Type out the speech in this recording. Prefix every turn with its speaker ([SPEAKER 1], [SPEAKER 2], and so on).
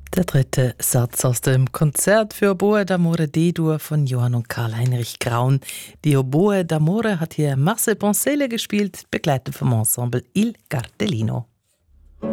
[SPEAKER 1] Der dritte Satz aus dem Konzert für Oboe d'Amore D-Dur von Johann und Karl-Heinrich Graun. Die Oboe d'Amore hat hier Marcel Poncele gespielt, begleitet vom Ensemble Il Cartellino.